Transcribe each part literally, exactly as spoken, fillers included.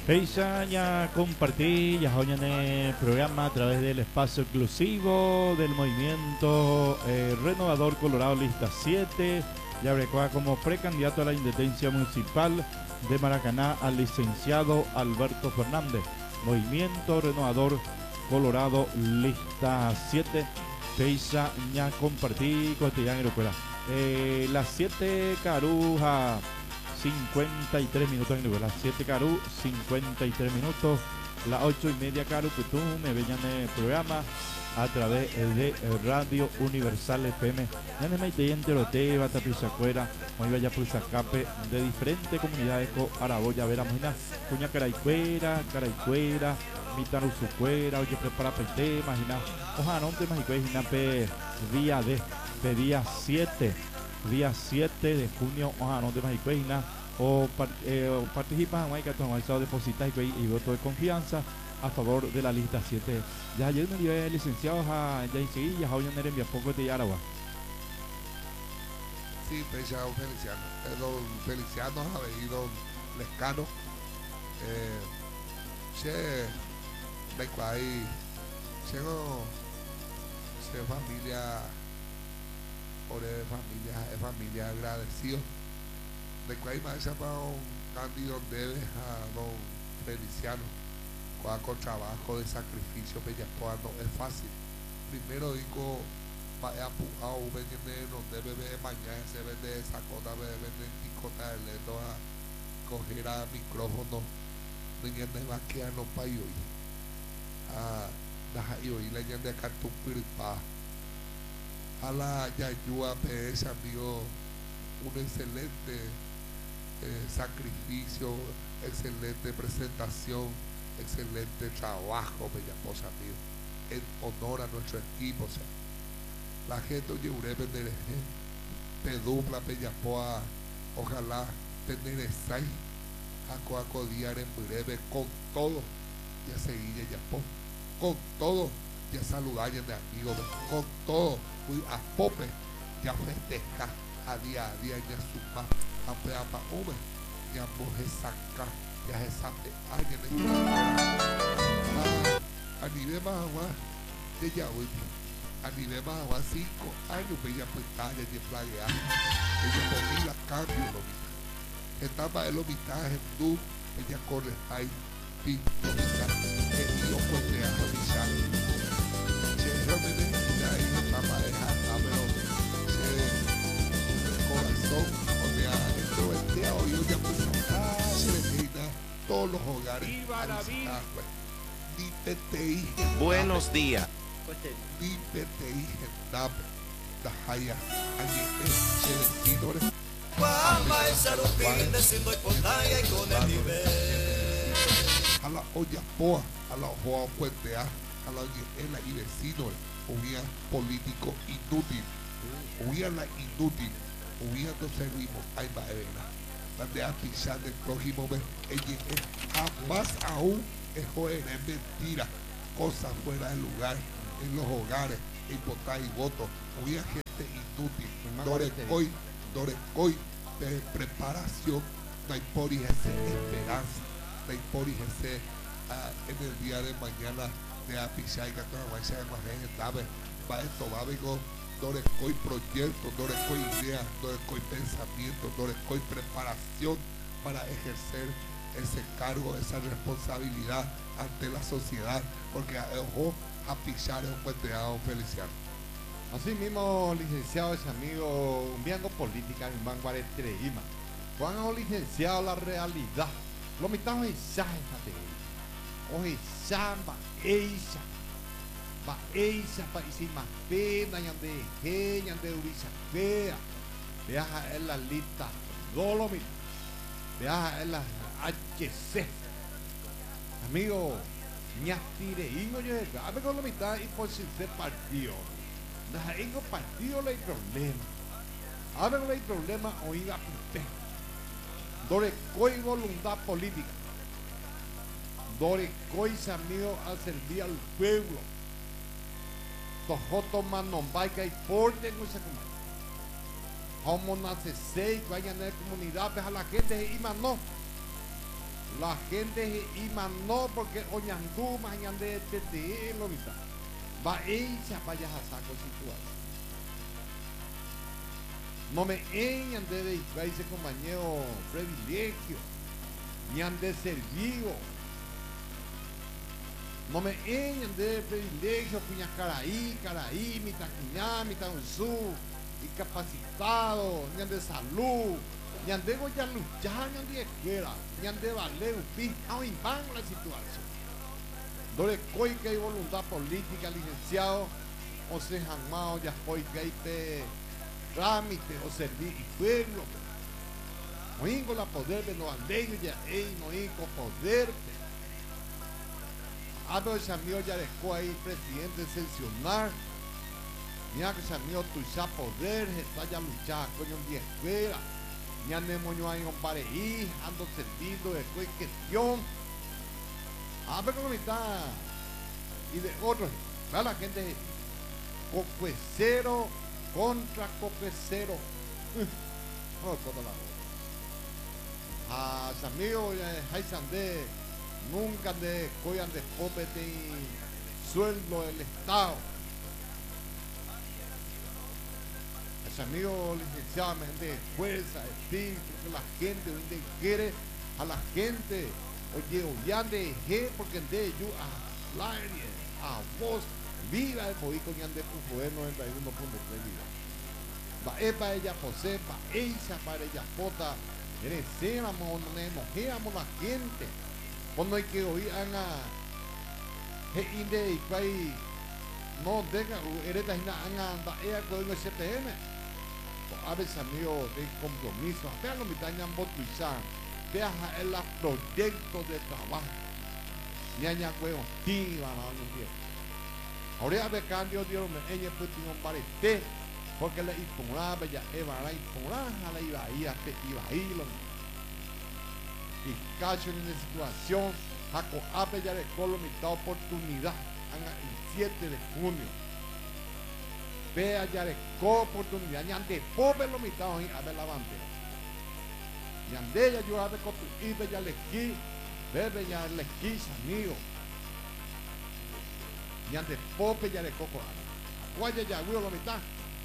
Peisa ya compartí, ya hoy en el programa a través del espacio exclusivo del movimiento eh, Renovador Colorado Lista siete. Ya recordaba como precandidato a la intendencia municipal de Maracaná al licenciado Alberto Fernández. Movimiento Renovador Colorado Lista siete. Peisa ya compartí con este ya en eh, las siete caruja. cincuenta y tres minutos en el las siete Caru, cincuenta y tres minutos, las ocho y media Caru, que tú me veían en el programa a través de Radio Universal F M. Ya me metí en Terote, Batapizacuera, hoy vaya por Zacape, de diferentes comunidades con Araboya, Vera, Mojina, Cuña Caraicuera, Caraicuera, Mitaruzucuera, oye, prepara pete, imagina, ojalá no te imaginas, pe, día de, de día siete. Día siete de junio, ojalá no te imaginas, o, part, eh, o participas en Huayca, tu depositas y, y voto de confianza a favor de la lista siete. Ya ayer me dio el licenciado a Jainsi y a Javier Nerembia, poco de Yaragua. Sí, Feliciano, Feliciano. Eh, don Feliciano ha venido Lescano. Eh, se, de cual, se no, se familia. Por es familia, es familia agradecido. De cual más se para un candidato debe a don Feliciano con trabajo de sacrificio que ya no es fácil. Primero digo, vaya a un no debe ver mañana se vende esa cosa, vende picota de leto a coger a micrófono, no entiende más que a no para hoy. A dejar hoy la gente acá tu pirpa. A la Yayúa P S, amigo, un excelente eh, sacrificio, excelente presentación, excelente trabajo, bella esposa, amigo, en honor a nuestro equipo. O sea, la gente oye urebe de pedupla, bella poa, ojalá tener esa a coacodiar en breve con todo, ya seguir ya po, con todo, ya saludar de amigos, con todo. A Pope ya festeja a día a día ya suma a peapa ume ya moje saca ya se sabe alguien a nivel más agua de ya hoy a nivel más agua cinco años bella pantalla de plaguear ella comida cambio lo mismo estaba el homitaje tú ella corre ahí y lo mismo que yo puede avisar se realmente la pareja, pero el corazón, o sea, esto es día hoy, ya pues acá se destina todos los hogares. ¡Viva la vida! Ni P T I. Buenos días. Ni P T I, Gendap, Dajaya, Añete, Cheretidores. Guama esa rutina, siendo importante con el nivel. A la olla poa, a la ojoa puentea, a la olla y vecinos. Huía político inútil, huía la inútil, huía no servimos, ay maena, donde a pisar del prójimo mes, ella es más aún es joder, es mentira, cosas fuera del lugar, en los hogares, en votar y voto, huía gente inútil, Dorecoy, Dorecoy, de preparación, no hay por ese esperanza, no hay por ese uh, en el día de mañana. De apisar y que toda la guaysa de más gente sabe, va esto, va digo, Dorecoy proyecto, Dorecoy idea, Dorecoy pensamiento, Dorecoy preparación para ejercer ese cargo, esa responsabilidad ante la sociedad, porque ojo, apisar es un puenteado Feliciano. Así mismo, licenciado ese amigo, enviando política en Vanguarestreima. Juan o licenciado la realidad. Lo mitad es Oye, samba, eisa, va eisa, pa isi más pena, yande he, yande urisa fea, viaja en la lista Dolomit, viaja en la H C. Amigo, ñatire, ingo yo, a ver con la mitad y por si se partió. Deja ingo partido le hay problema. A ver, no hay problema, oiga, usted. Dore coi voluntad política. Dorecoy amigo a servir al pueblo. Tojoto manombaika y porte en esa comunidad. Como nace seis, vayan a la comunidad, deja la gente y más no. La gente y no porque oñandú mañana de tete lo mitad. Va ella vaya a saco situación. No me eñan de ese compañero privilegio, ni han de ser vivo. No me eñan de privilegio, cuña caraí, caraí, mitad cuñá, mitad unzú, incapacitado, ni han de salud. Ñandego ya luchar, ñande quiera, ñande valer un pi, a un van la situación. Dore coi que hay voluntad política, licenciado, o se jamás ya coi que hay pe trámite o servir y pueblo. No ingo la poder de no alegre ya, ey, no ingo poder. Hablo de Samio ya dejó ahí presidente excepcional. Mira que Samio tuya poder, está ya luchar, coño, un día escuela. Ya no hemos ahí un pareí, ando servindo de cuestión. A ver cómo está. Y de otros, vea la gente, coquecero contra coquecero. No, toda la hora. A sus amigos, Jaisan de, nunca de coyan de popete y sueldo del Estado. Amigos licenciados, de fuerza, espíritu, que la gente donde quiere a la gente, oye, oye, de je, porque de yo a la a vos, viva el boico y ande pujoe noventa y uno punto tres vida. Va e para ella José, para ella, para ella Jota, merecemos, nos enojamos la gente, cuando hay que oír a je inde y país, no deja, eres la anda, anda, ella con el C P M. A veces amigos de compromiso, vean lo que están en Botuizán, vean el proyecto de trabajo, ñaña huevo, tío, ahora ve cambio Dios me ella pues tiene un barete, porque le imponaba ya Eva la imponaba la iba ahí hasta iba ahí lo y cacho en esa situación, Jaco Ape ya le colo mitad oportunidad, el siete de junio. Vea ya de oportunidad, ñande pobre lo mitad a ver la bandera. Ñande ya yo a ver y ve ya le esquí, bebe ya le esquí, amigo. Ñande pobre ya de coco. Guaya ya, güey, lo mitad.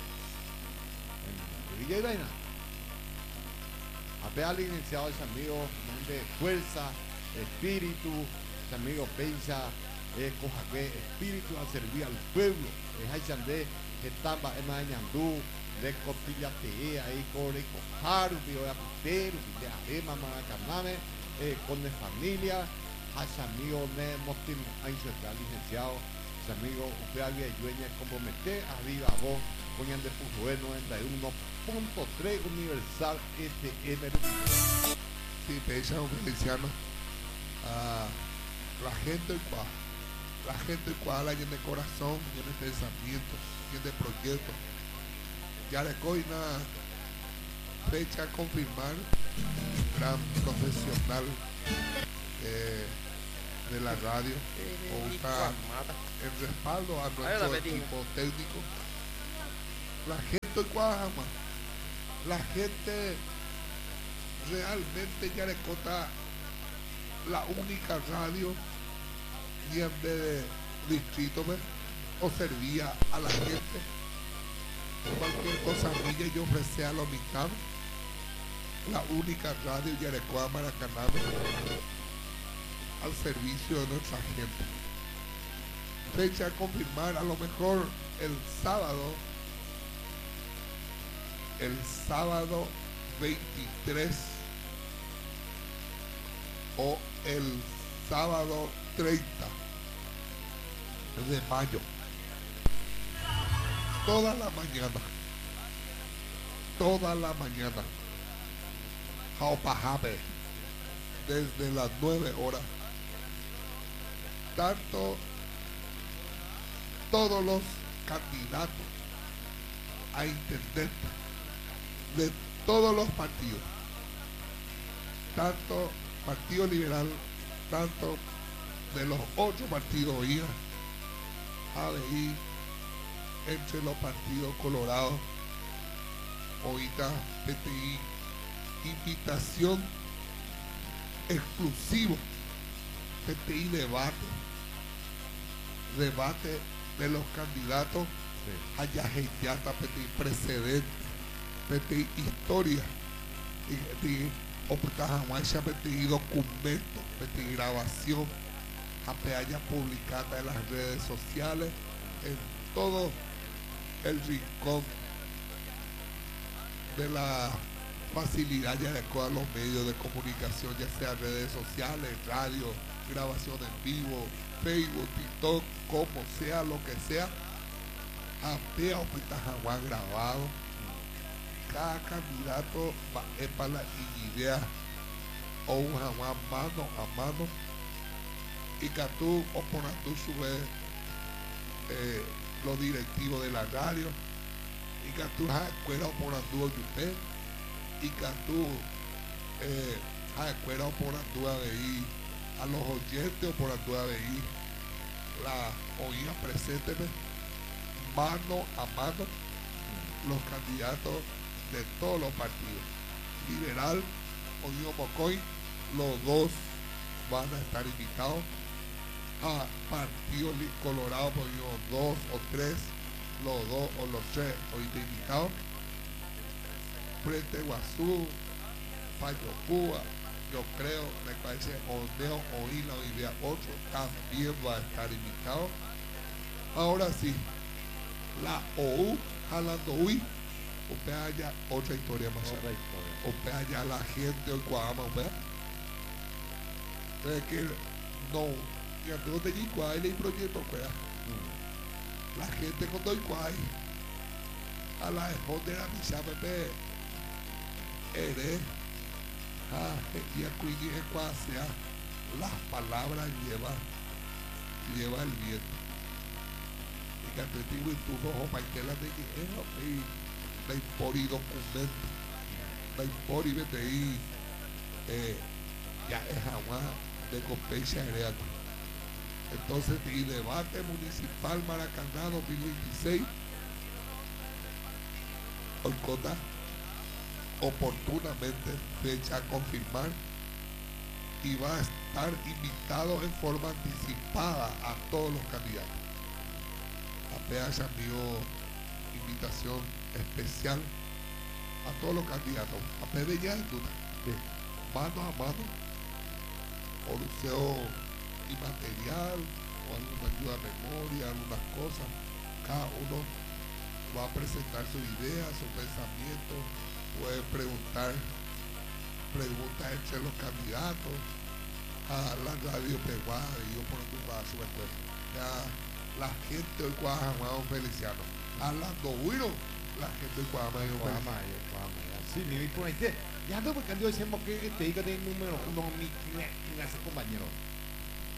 En Villa Idaina. A ver al iniciado ese amigo, de fuerza, espíritu, ese amigo pensa, eh, coja que espíritu a servir al pueblo. Es ahí Sandé. Estaba en Mañandú, de Cotilla T E, ahí con el Cojaru, Pío de Aputero, de Arema, Maracaname, eh, con la familia, a ese amigo de Mostim, a insertar licenciado, ese amigo, usted había dueña comprometer, arriba vos, ponían de Pujoé noventa y uno punto tres Universal F M. Sí, pensa un valenciano, uh, la gente igual, la gente igual, hay en el corazón, tiene pensamientos, de proyecto. Ya le doy una fecha a confirmar, gran profesional eh, de la radio, con el respaldo a nuestro equipo técnico. La gente Guajama, la gente realmente ya le cota la única radio y de distrito, ¿ves? O servía a la gente cualquier cosa mía yo ofrecía a la mitad la única radio Yarecoa Maracaname al servicio de nuestra gente. Fecha a confirmar, a lo mejor el sábado el sábado veintitrés o el sábado treinta de mayo. Toda la mañana, toda la mañana, Jaupajabe, desde las nueve horas, tanto todos los candidatos a intendente de todos los partidos, tanto Partido Liberal, tanto de los ocho partidos, oiga, A D I, entre los partidos colorados, ahorita P T I, invitación exclusivo, P T I debate, debate de los candidatos, allá hasta P T I precedente, P T I historia, y P T I optajamuacha, P T I documento, P T I grabación, a haya publicada en las redes sociales, en todo el rincón de la facilidad ya de todos los medios de comunicación, ya sea redes sociales, radio, grabación en vivo, Facebook, TikTok, como sea, lo que sea, apea o Pitajaguá grabado. Cada candidato va es para la idea o un jaguán mano a mano y que tú o por tú subes eh, los directivos de la radio y que tú has escuela o por tú usted y que tú eh, has escuela o por tú de ir a los oyentes o por tú de ir la oída presente mano a mano los candidatos de todos los partidos, Liberal, Unión Mocoy, los dos van a estar invitados a Partido Colorado, por dos o tres, los dos o los tres ahorita invitados, Frente Guazú, Payo Cuba, yo creo, me parece Ondeo Oí la idea ocho también va a estar invitado. Ahora sí, la O U, jalando Uy, usted haya otra historia más. Otra historia. Usted haya la gente hoy Guama, usted. Es que no, ya tengo de Yicuay y proyecto, pues. La gente con doy cuay a la esconde la misa, bebé. Eres, ah, y a cuidar que sea, las palabras lleva, lleva el viento. Y que te digo, y tú no, para que la de que la impor y documento, la impor y vete ahí, eh, ya es agua de competencia heredada. Entonces, y debate municipal Maracaná dos mil veintiséis, Olcota, oportunamente fecha a confirmar y va a estar invitado en forma anticipada a todos los candidatos. Apenas envió invitación especial a todos los candidatos, a pedir ya de mano a mano, solución inmaterial o alguna ayuda a memoria, algunas cosas. Cada uno va a presentar su idea, su pensamiento, puede preguntar preguntas entre los candidatos a la radio peruana y yo por tu paso después. Ya la gente del Guajamá Feliciano, hablando bueno, la gente del Guajamá y Guama, Guama, sí, mi por ahí, ya no, porque yo decimos que te diga el número uno, mi, mi, mi, mi compañero.